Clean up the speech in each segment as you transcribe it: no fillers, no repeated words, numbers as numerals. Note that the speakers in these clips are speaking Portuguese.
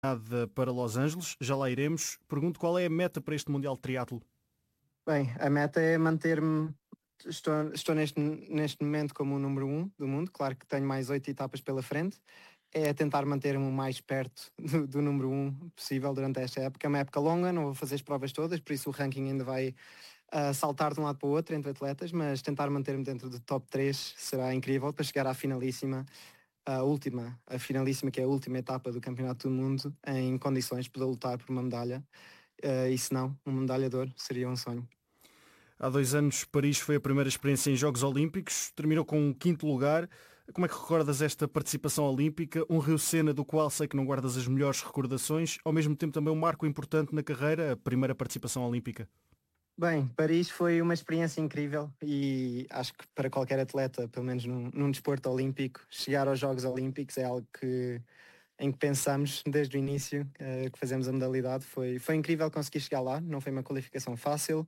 Para Los Angeles, já lá iremos. Pergunto qual é a meta para este Mundial de Triatlo? Bem, a meta é manter-me. Estou neste momento como o número um do mundo. Claro que tenho mais 8 etapas pela frente. É tentar manter-me o mais perto do número um possível durante esta época. É uma época longa, não vou fazer as provas todas, por isso o ranking ainda vai saltar de um lado para o outro entre atletas, mas tentar manter-me dentro do top 3 será incrível para chegar à finalíssima, a finalíssima que é a última etapa do Campeonato do Mundo, em condições de poder lutar por uma medalha. E se não, uma medalha de ouro seria um sonho. Há 2 anos, Paris foi a primeira experiência em Jogos Olímpicos, terminou com um quinto lugar. Como é que recordas esta participação olímpica? Um Rio Sena do qual sei que não guardas as melhores recordações, ao mesmo tempo também um marco importante na carreira, a primeira participação olímpica. Bem, Paris foi uma experiência incrível e acho que para qualquer atleta, pelo menos num desporto olímpico, chegar aos Jogos Olímpicos é algo em que pensamos desde o início que fazemos a modalidade. Foi incrível conseguir chegar lá, não foi uma qualificação fácil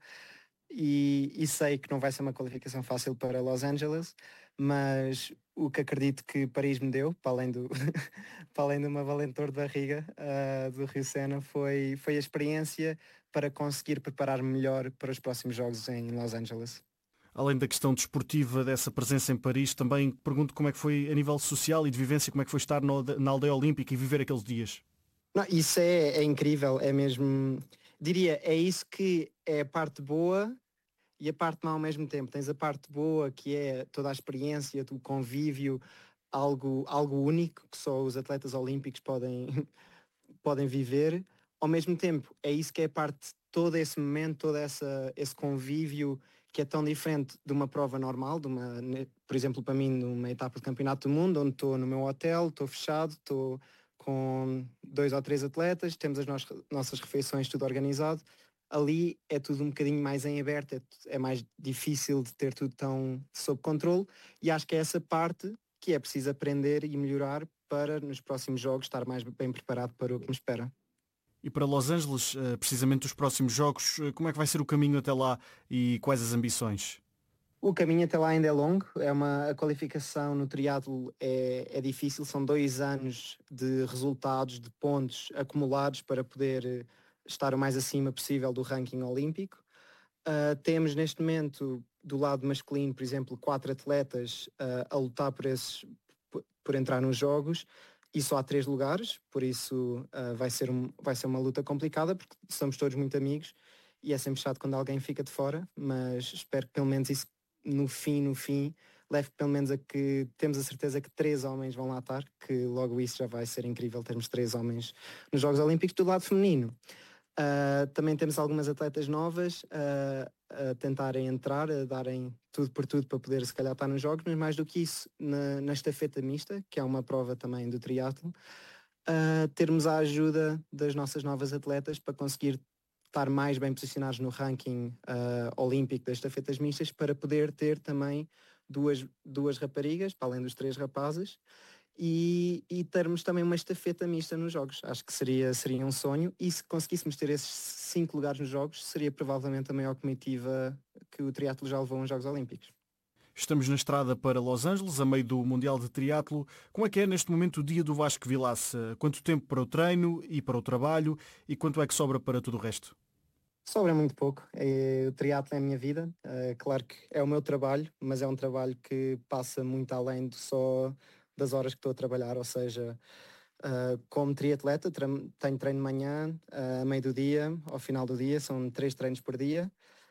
e sei que não vai ser uma qualificação fácil para Los Angeles, mas o que acredito que Paris me deu, para além para além de uma valente dor de barriga do Rio Sena, foi a experiência para conseguir preparar-me melhor para os próximos jogos em Los Angeles. Além da questão desportiva dessa presença em Paris, também pergunto como é que foi a nível social e de vivência, como é que foi estar na aldeia olímpica e viver aqueles dias. Não, isso é incrível, é mesmo, diria, é isso que é a parte boa e a parte má ao mesmo tempo. Tens a parte boa que é toda a experiência, o convívio, algo único que só os atletas olímpicos podem viver. Ao mesmo tempo, é isso que é parte, todo esse momento, esse convívio que é tão diferente de uma prova normal, por exemplo, para mim, numa etapa de campeonato do mundo, onde estou no meu hotel, estou fechado, estou com 2 ou 3 atletas, temos as nossas refeições tudo organizado. Ali é tudo um bocadinho mais em aberto, é mais difícil de ter tudo tão sob controle e acho que é essa parte que é preciso aprender e melhorar para nos próximos jogos estar mais bem preparado para o que me espera. E para Los Angeles, precisamente os próximos jogos, como é que vai ser o caminho até lá e quais as ambições? O caminho até lá ainda é longo, a qualificação no triatlo é difícil, são 2 anos de resultados, de pontos acumulados para poder estar o mais acima possível do ranking olímpico. Temos neste momento, do lado masculino, por exemplo, 4 atletas a lutar por entrar nos jogos e só há 3 lugares, por isso vai ser uma luta complicada porque somos todos muito amigos e é sempre chato quando alguém fica de fora, mas espero que pelo menos isso no fim, leve pelo menos a que temos a certeza que 3 homens vão lá estar, que logo isso já vai ser incrível termos 3 homens nos Jogos Olímpicos do lado feminino. Também temos algumas atletas novas a tentarem entrar, a darem tudo por tudo para poder se calhar estar nos jogos, mas mais do que isso, na estafeta mista, que é uma prova também do triatlo, termos a ajuda das nossas novas atletas para conseguir estar mais bem posicionados no ranking olímpico das estafetas mistas para poder ter também duas raparigas, para além dos 3 rapazes, e termos também uma estafeta mista nos jogos. Acho que seria um sonho e se conseguíssemos ter esses 5 lugares nos jogos, seria provavelmente a maior comitiva que o triatlo já levou aos Jogos Olímpicos. Estamos na estrada para Los Angeles, a meio do Mundial de Triatlo. Como é neste momento o dia do Vasco Vilaça? Quanto tempo para o treino e para o trabalho e quanto é que sobra para tudo o resto? Sobra muito pouco. O triatlo é a minha vida. Claro que é o meu trabalho, mas é um trabalho que passa muito além só das horas que estou a trabalhar. Ou seja, como triatleta, tenho treino de manhã, a meio do dia, ao final do dia, são 3 treinos por dia.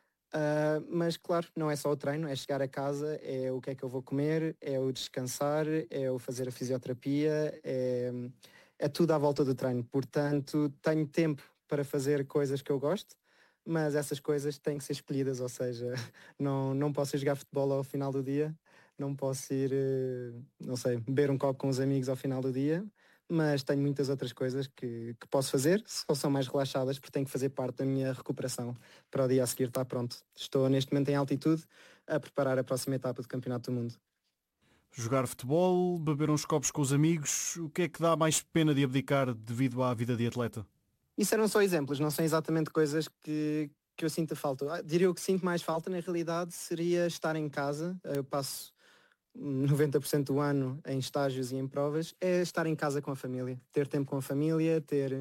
Mas claro, não é só o treino, é chegar a casa, é o que é que eu vou comer, é o descansar, é o fazer a fisioterapia, é tudo à volta do treino. Portanto, tenho tempo para fazer coisas que eu gosto, mas essas coisas têm que ser escolhidas, ou seja, não posso ir jogar futebol ao final do dia, não posso ir, não sei, beber um copo com os amigos ao final do dia, mas tenho muitas outras coisas que posso fazer, só são mais relaxadas porque tenho que fazer parte da minha recuperação para o dia a seguir estar pronto. Estou neste momento em altitude a preparar a próxima etapa do Campeonato do Mundo. Jogar futebol, beber uns copos com os amigos, o que é que dá mais pena de abdicar devido à vida de atleta? Isso eram só exemplos, não são exatamente coisas que eu sinto falta. Diria o que sinto mais falta, na realidade, seria estar em casa. Eu passo 90% do ano em estágios e em provas, é estar em casa com a família, ter tempo com a família, ter